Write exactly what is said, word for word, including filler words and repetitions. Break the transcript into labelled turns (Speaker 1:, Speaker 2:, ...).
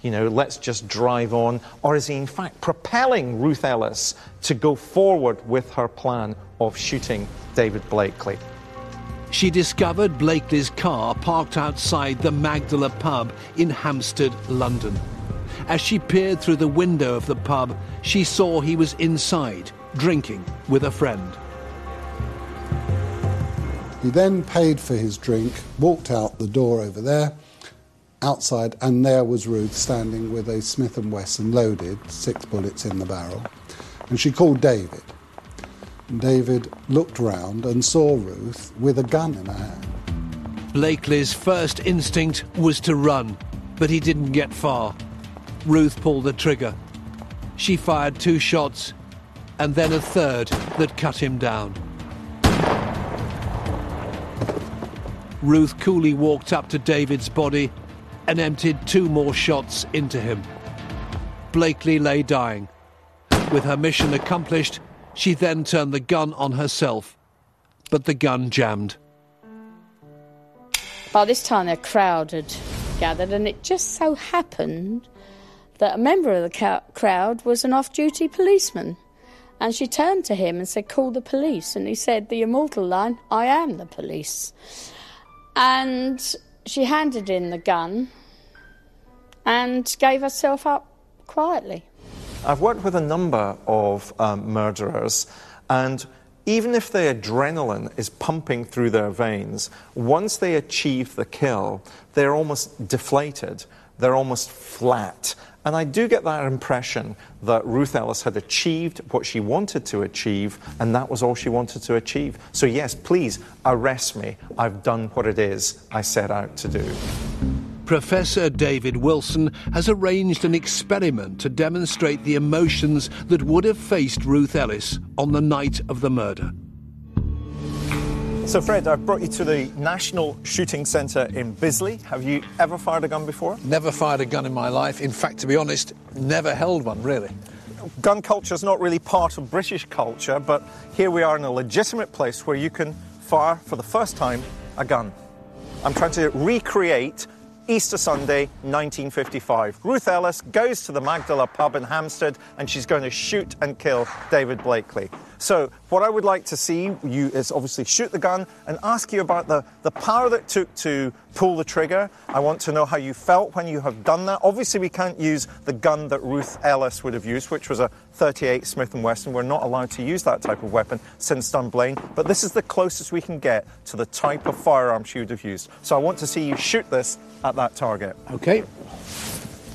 Speaker 1: you know, let's just drive on? Or is he in fact propelling Ruth Ellis to go forward with her plan of shooting David Blakely?
Speaker 2: She discovered Blakely's car parked outside the Magdala pub in Hampstead, London. As she peered through the window of the pub, she saw he was inside, drinking with a friend.
Speaker 3: He then paid for his drink, walked out the door over there, outside, and there was Ruth standing with a Smith and Wesson loaded, six bullets in the barrel. And she called David. And David looked round and saw Ruth with a gun in her hand.
Speaker 2: Blakely's first instinct was to run, but he didn't get far. Ruth pulled the trigger. She fired two shots, and then a third that cut him down. Ruth coolly walked up to David's body and emptied two more shots into him. Blakely lay dying. With her mission accomplished, she then turned the gun on herself, but the gun jammed.
Speaker 4: By this time, a crowd had gathered, and it just so happened that a member of the ca- crowd was an off-duty policeman. And she turned to him and said, "Call the police." And he said the immortal line, "I am the police." And she handed in the gun and gave herself up quietly.
Speaker 1: I've worked with a number of um, murderers, and even if the adrenaline is pumping through their veins, once they achieve the kill, they're almost deflated, they're almost flat. And I do get that impression that Ruth Ellis had achieved what she wanted to achieve, and that was all she wanted to achieve. So yes, please, arrest me. I've done what it is I set out to do.
Speaker 2: Professor David Wilson has arranged an experiment to demonstrate the emotions that would have faced Ruth Ellis on the night of the murder.
Speaker 1: So Fred, I've brought you to the National Shooting Centre in Bisley. Have you ever fired a gun before?
Speaker 5: Never fired a gun in my life. In fact, to be honest, never held one, really.
Speaker 1: Gun culture is not really part of British culture, but here we are in a legitimate place where you can fire, for the first time, a gun. I'm trying to recreate Easter Sunday, nineteen fifty-five. Ruth Ellis goes to the Magdala pub in Hampstead, and she's going to shoot and kill David Blakely. So what I would like to see you is obviously shoot the gun and ask you about the, the power that it took to pull the trigger. I want to know how you felt when you have done that. Obviously we can't use the gun that Ruth Ellis would have used, which was a thirty-eight Smith and Wesson. We're not allowed to use that type of weapon since Dunblane, but this is the closest we can get to the type of firearm she would have used. So I want to see you shoot this at that target.
Speaker 5: OK.